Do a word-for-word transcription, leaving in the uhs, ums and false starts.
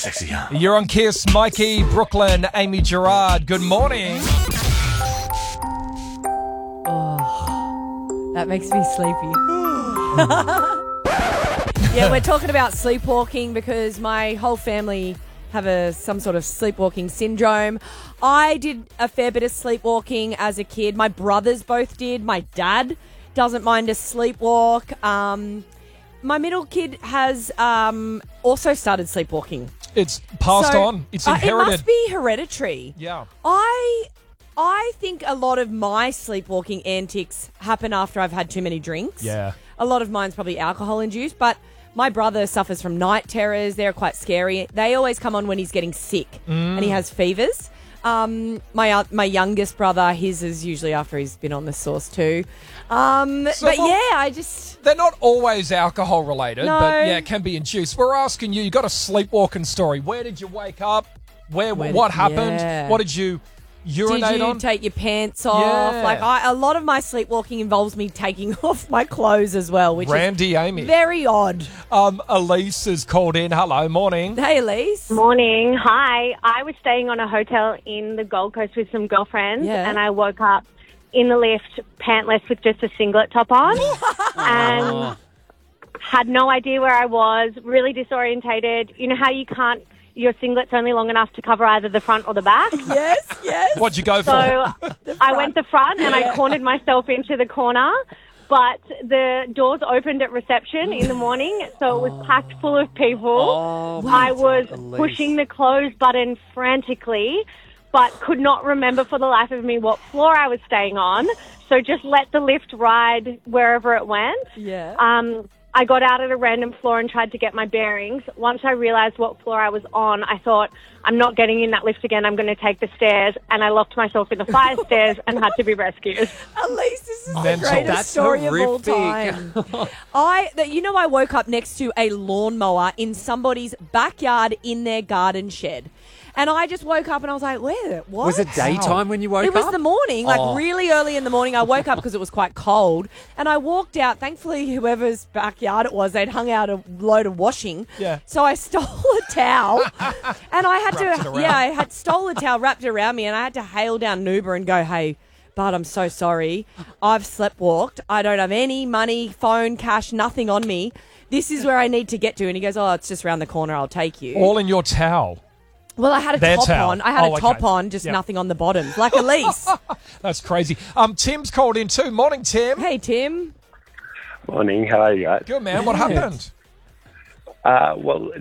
sexy, huh? You're on Kiss, Mikey, Brooklyn, Amy Gerard. Good morning. Oh, that makes me sleepy. Yeah, we're talking about sleepwalking because my whole family have a some sort of sleepwalking syndrome. I did a fair bit of sleepwalking as a kid. My brothers both did. My dad doesn't mind a sleepwalk. Um, my middle kid has um, also started sleepwalking. It's passed So, on. It's uh, inherited. it must be hereditary. Yeah. I I think a lot of my sleepwalking antics happen after I've had too many drinks. Yeah. A lot of mine's probably alcohol induced, but my brother suffers from night terrors. They're quite scary. They always come on when he's getting sick Mm. and he has fevers. Um, my uh, my youngest brother, his is usually after he's been on the sauce too. Um, So but what- yeah, I just... They're not always alcohol related, No. but yeah, it can be induced. We're asking you, you got a sleepwalking story. Where did you wake up? Where, Where what did- happened? yeah. What did you urinate Did you on? take your pants off? Yeah. Like I, a lot of my sleepwalking involves me taking off my clothes as well, which Randy, is Amy. very odd. Um, Elise has called in. Hello, morning. Hey, Elise. Morning. Hi. I was staying on a hotel in the Gold Coast with some girlfriends, Yeah. and I woke up in the lift, pantless with just a singlet top on, and had no idea where I was, really disorientated. You know how you can't, your singlet's only long enough to cover either the front or the back? Yes, yes. What'd you go for? So I went the front and I cornered myself into the corner, but the doors opened at reception in the morning, so it was packed full of people. Oh, I was Elise. pushing the close button frantically, but could not remember for the life of me what floor I was staying on, so just let the lift ride wherever it went. Yeah. Um, I got out at a random floor and tried to get my bearings. Once I realised what floor I was on, I thought, I'm not getting in that lift again. I'm going to take the stairs. And I locked myself in the fire stairs and had to be rescued. Elise, this is the Mental. greatest That's story of all horrific. time. I, that you know, I woke up next to a lawnmower in somebody's backyard in their garden shed. And I just woke up and I was like, where? What? Was it daytime when you woke It was up? the morning, like Oh. really early in the morning. I woke up because it was quite cold, and I walked out. Thankfully, whoever's backyard it was, they'd hung out a load of washing. Yeah. So I stole a towel, and I had Wrapped it to. around. Yeah, I had stole a towel, wrapped it around me, and I had to hail down an Uber and go, "Hey, but I'm so sorry. I've sleptwalked. I don't have any money, phone, cash, nothing on me. This is where I need to get to." And he goes, "Oh, it's just around the corner. I'll take you." All in your towel. Well, I had a Their top towel. on. I had Oh, a top okay. on, just Yeah. nothing on the bottom, like Elise. That's crazy. Um, Tim's called in too. Morning, Tim. Hey, Tim. Morning, how are you guys? Good, man. What happened? Uh, well,